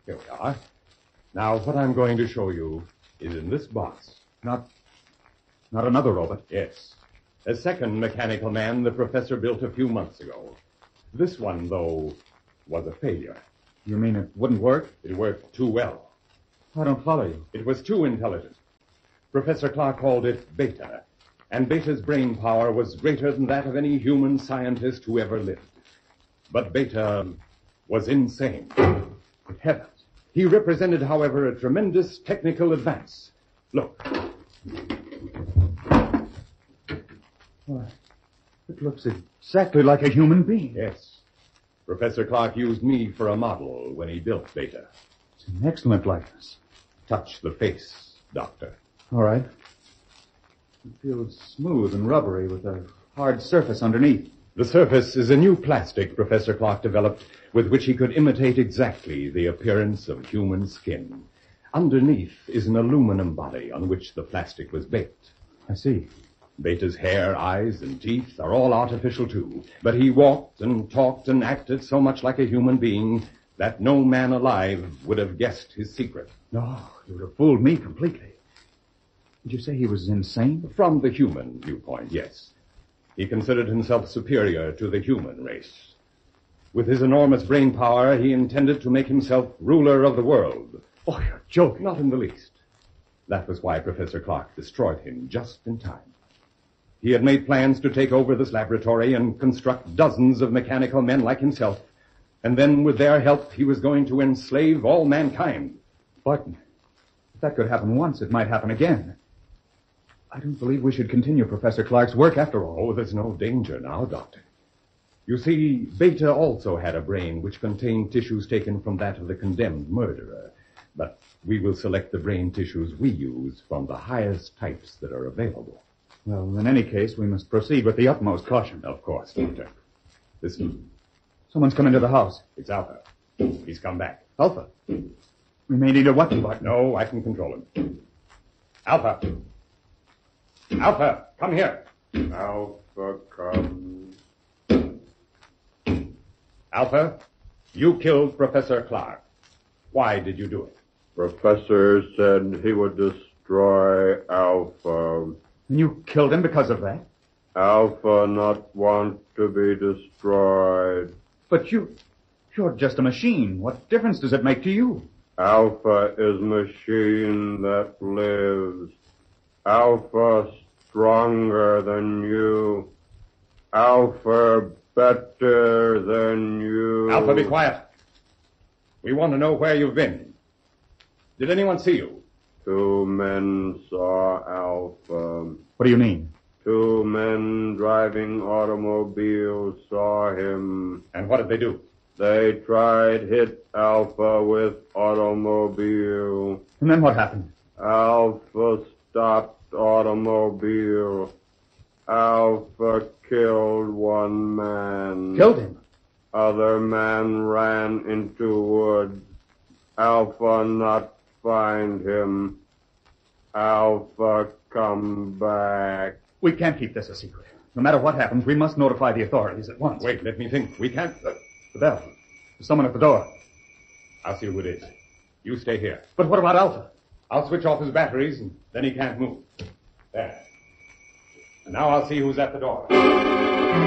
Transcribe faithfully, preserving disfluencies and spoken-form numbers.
Here we are. Now, what I'm going to show you is in this box. Not... not another robot? Yes. A second mechanical man the professor built a few months ago. This one, though, was a failure. You mean it wouldn't work? It worked too well. I don't follow you. It was too intelligent. Professor Clark called it Beta, and Beta's brain power was greater than that of any human scientist who ever lived. But Beta was insane. Good heavens. He represented, however, a tremendous technical advance. Look. Why, it looks exactly like a human being. Yes. Professor Clark used me for a model when he built Beta. It's an excellent likeness. Touch the face, Doctor. All right. It feels smooth and rubbery with a hard surface underneath. The surface is a new plastic Professor Clark developed with which he could imitate exactly the appearance of human skin. Underneath is an aluminum body on which the plastic was baked. I see. Beta's hair, eyes, and teeth are all artificial, too. But he walked and talked and acted so much like a human being that no man alive would have guessed his secret. No, you would have fooled me completely. Did you say he was insane? From the human viewpoint, yes. He considered himself superior to the human race. With his enormous brain power, he intended to make himself ruler of the world. Oh, you're joking. Not in the least. That was why Professor Clark destroyed him just in time. He had made plans to take over this laboratory and construct dozens of mechanical men like himself. And then, with their help, he was going to enslave all mankind. But if that could happen once, it might happen again. I don't believe we should continue Professor Clark's work after all. Oh, there's no danger now, Doctor. You see, Beta also had a brain which contained tissues taken from that of the condemned murderer. But we will select the brain tissues we use from the highest types that are available. Well, in any case, we must proceed with the utmost caution. Of course, Doctor. Listen. Someone's come into the house. It's Alpha. He's come back. Alpha? We may need a weapon, but... No, I can control him. Alpha. Alpha, come here. Alpha, come. Alpha, you killed Professor Clark. Why did you do it? Professor said he would destroy Alpha. And you killed him because of that? Alpha not want to be destroyed. But you... you're just a machine. What difference does it make to you? Alpha is machine that lives. Alpha stronger than you. Alpha better than you. Alpha, be quiet. We want to know where you've been. Did anyone see you? Two men saw Alpha. What do you mean? Two men driving automobiles saw him. And what did they do? They tried hit Alpha with automobile. And then what happened? Alpha stopped automobile. Alpha killed one man. Killed him? Other man ran into woods. Alpha not find him. Alpha come back. We can't keep this a secret. No matter what happens, we must notify the authorities at once. Wait, let me think. We can't... Uh, the bell. There's someone at the door. I'll see who it is. You stay here. But what about Alpha? I'll switch off his batteries, and then he can't move. There. And now I'll see who's at the door.